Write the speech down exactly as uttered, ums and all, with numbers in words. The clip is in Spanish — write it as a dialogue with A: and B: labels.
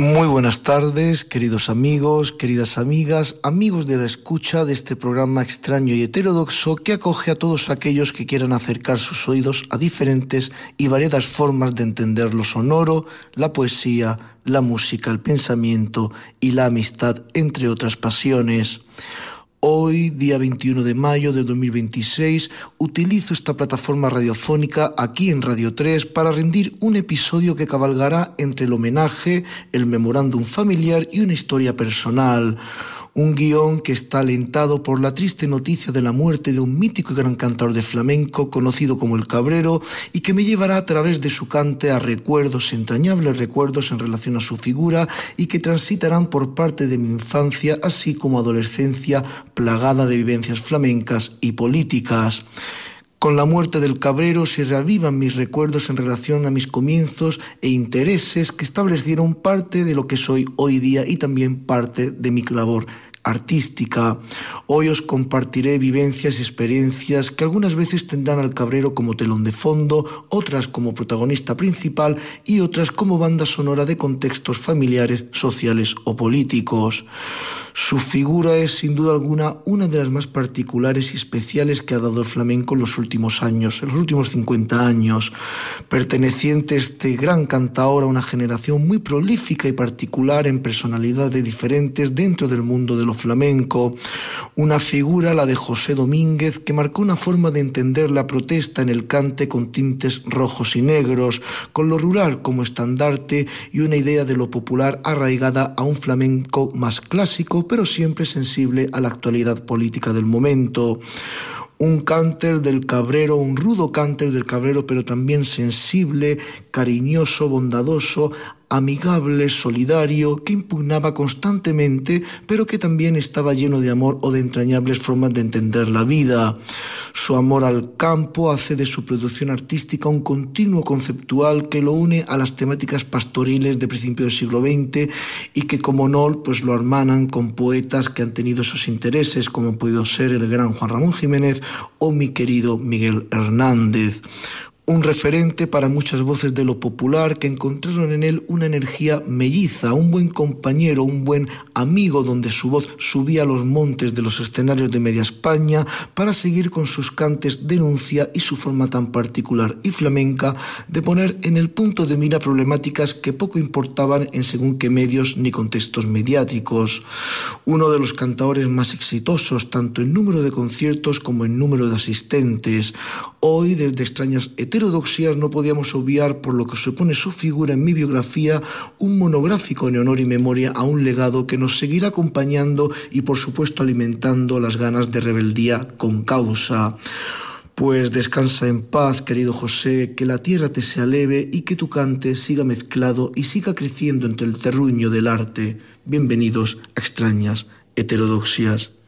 A: Muy buenas tardes, queridos amigos, queridas amigas, amigos de la escucha de este programa extraño y heterodoxo que acoge a todos aquellos que quieran acercar sus oídos a diferentes y variadas formas de entender lo sonoro, la poesía, la música, el pensamiento y la amistad, entre otras pasiones. Hoy, día veintiuno de mayo de dos mil veintiséis, utilizo esta plataforma radiofónica aquí en Radio tres para rendir un episodio que cabalgará entre el homenaje, el memorándum familiar y una historia personal. Un guión que está alentado por la triste noticia de la muerte de un mítico y gran cantador de flamenco conocido como El Cabrero y que me llevará a través de su cante a recuerdos, entrañables recuerdos en relación a su figura y que transitarán por parte de mi infancia así como adolescencia plagada de vivencias flamencas y políticas. Con la muerte del Cabrero se reavivan mis recuerdos en relación a mis comienzos e intereses que establecieron parte de lo que soy hoy día y también parte de mi labor artística. Hoy os compartiré vivencias y experiencias que algunas veces tendrán al Cabrero como telón de fondo, otras como protagonista principal y otras como banda sonora de contextos familiares, sociales o políticos. Su figura es sin duda alguna una de las más particulares y especiales que ha dado el flamenco en los últimos años, en los últimos cincuenta años. Perteneciente este gran cantaor a una generación muy prolífica y particular en personalidades diferentes dentro del mundo de lo flamenco. Una figura, la de José Domínguez, que marcó una forma de entender la protesta en el cante con tintes rojos y negros, con lo rural como estandarte y una idea de lo popular arraigada a un flamenco más clásico, pero siempre sensible a la actualidad política del momento. Un cánter del Cabrero, un rudo cánter del Cabrero, pero también sensible, cariñoso, bondadoso, amigable, solidario, que impugnaba constantemente, pero que también estaba lleno de amor o de entrañables formas de entender la vida. Su amor al campo hace de su producción artística un continuo conceptual que lo une a las temáticas pastoriles de principios del siglo veinte y que, como no, pues lo hermanan con poetas que han tenido esos intereses, como han podido ser el gran Juan Ramón Jiménez o mi querido Miguel Hernández. Un referente para muchas voces de lo popular que encontraron en él una energía melliza, un buen compañero, un buen amigo donde su voz subía a los montes de los escenarios de media España para seguir con sus cantes denuncia y su forma tan particular y flamenca de poner en el punto de mira problemáticas que poco importaban en según qué medios ni contextos mediáticos. Uno de los cantadores más exitosos tanto en número de conciertos como en número de asistentes. Hoy, desde extrañas heterodoxías, no podíamos obviar, por lo que supone su figura en mi biografía, un monográfico en honor y memoria a un legado que nos seguirá acompañando y, por supuesto, alimentando las ganas de rebeldía con causa. Pues descansa en paz, querido José, que la tierra te sea leve y que tu cante siga mezclado y siga creciendo entre el terruño del arte. Bienvenidos a extrañas heterodoxías.